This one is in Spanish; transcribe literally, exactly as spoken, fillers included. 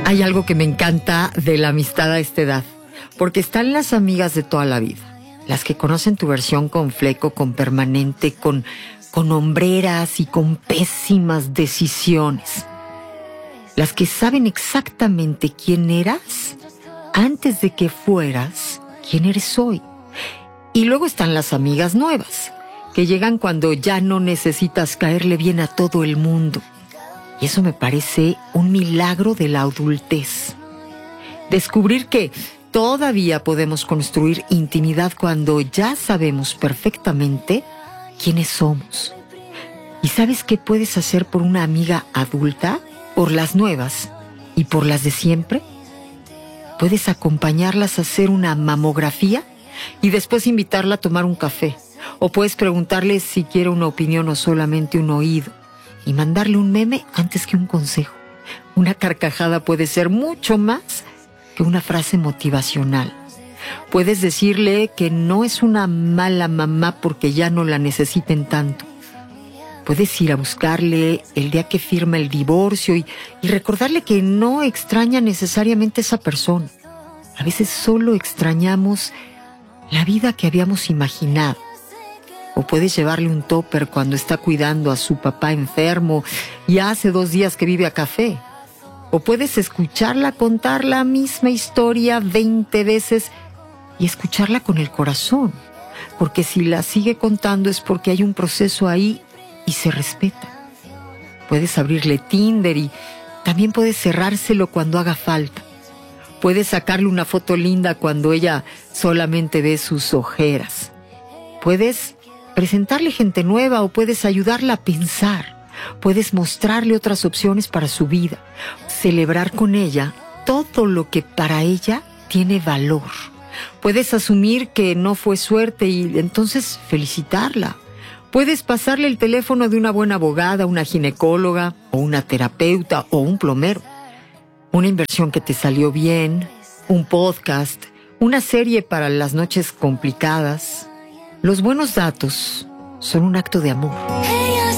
Hay algo que me encanta de la amistad a esta edad, porque están las amigas de toda la vida, las que conocen tu versión con fleco, con permanente, con, con hombreras y con pésimas decisiones. Las que saben exactamente quién eras antes de que fueras quién eres hoy. Y luego están las amigas nuevas, que llegan cuando ya no necesitas caerle bien a todo el mundo. Y eso me parece un milagro de la adultez. Descubrir que todavía podemos construir intimidad cuando ya sabemos perfectamente quiénes somos. ¿Y sabes qué puedes hacer por una amiga adulta? Por las nuevas y por las de siempre. Puedes acompañarlas a hacer una mamografía y después invitarla a tomar un café. O puedes preguntarle si quiere una opinión o solamente un oído. Y mandarle un meme antes que un consejo. Una carcajada puede ser mucho más que una frase motivacional. Puedes decirle que no es una mala mamá porque ya no la necesiten tanto. Puedes ir a buscarle el día que firma el divorcio y, y recordarle que no extraña necesariamente esa persona. A veces solo extrañamos la vida que habíamos imaginado. O puedes llevarle un topper cuando está cuidando a su papá enfermo y hace dos días que vive a café. O puedes escucharla contar la misma historia veinte veces y escucharla con el corazón. Porque si la sigue contando es porque hay un proceso ahí y se respeta. Puedes abrirle Tinder y también puedes cerrárselo cuando haga falta. Puedes sacarle una foto linda cuando ella solamente ve sus ojeras. Puedes presentarle gente nueva o puedes ayudarla a pensar. Puedes mostrarle otras opciones para su vida. Celebrar con ella todo lo que para ella tiene valor. Puedes asumir que no fue suerte y entonces felicitarla. Puedes pasarle el teléfono de una buena abogada, una ginecóloga o una terapeuta o un plomero. Una inversión que te salió bien, un podcast, una serie para las noches complicadas. Los buenos datos son un acto de amor.